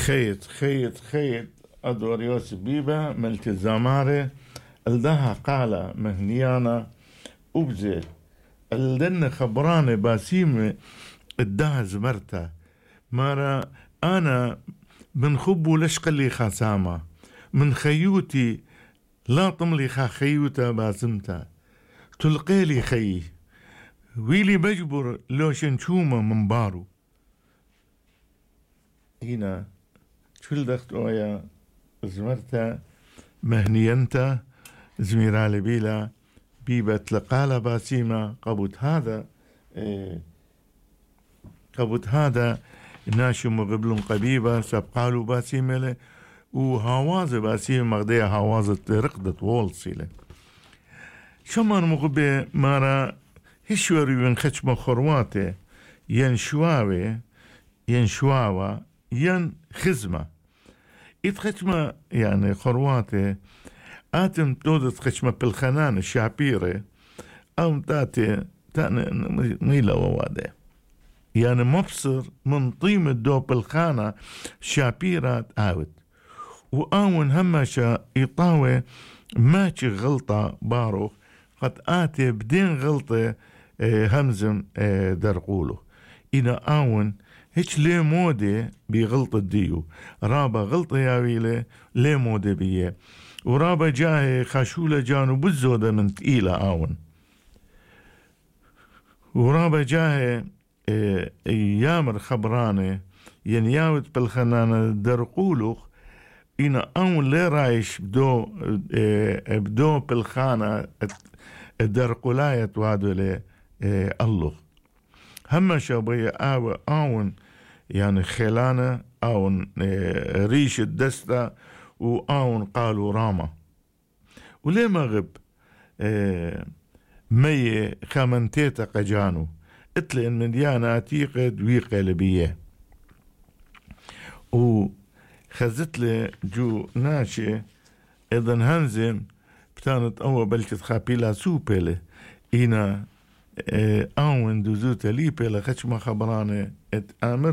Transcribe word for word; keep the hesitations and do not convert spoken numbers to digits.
خيط خيط خيط أدور يوسف بيبا ملتزاماري الدها قالة مهنيانا أبزي الدن خبراني باسيمي الدها زمرتا مارا أنا من خبو لشقلي خاسامة من خيوتي لا طملي خا خيوتا باسمتا تلقيلي خي ويلي بجبر لو شنشومة من بارو هنا شلدخت اويا زمرتا مهنينتا زميرالي بيلا بيبة تلقالة باسيمة قبوت هذا إيه قبوت هذا ناشو مغبلون قبيبة سبقالو باسيمة له وهاوازة باسيمة مغدية هاوازة رقدة وولسي له شمان مغبي مارا هشوري من خشم خرواتي ين شواوي ين شواوا ين خزمة إت خشمة يعني خرواتي آتم تودت خشمة بالخنان الشعبيري أو تاتي تاني ميلا ووادي يعني مبصر من طيم الدو بالخانة شابيرات آوت وآون همشا يطاوي ماشي غلطة باروخ قد آتي بدين غلطة اه همزم اه درقوله إذا آون هيك ليه مودي بغلطة ديو رابا غلطة يا ويلي ليه مودي بيه ورابا جاهي خاشولة جانو بالزودة من تقيلة آون ورابا جاهي اه يامر خبراني ينياوت بالخنانة درقولوخ إنا آون ليه رايش بدو اه بدو بالخانة درقولاية وادو ليه اه الله هم شابية آوة آون يعني خلانة آون اه ريش الدستة وآون قالوا راما وليه مغب اه مي خامنتيتا قجانو اتلي ان مديانا تيقد ويقل بيه وخزت لي جو ناشي اذن هنزم بتانت اول بلشت خابيلا سوبيلي اينا اه آون دوزوتا ليبيلا خشما خبراني ات امر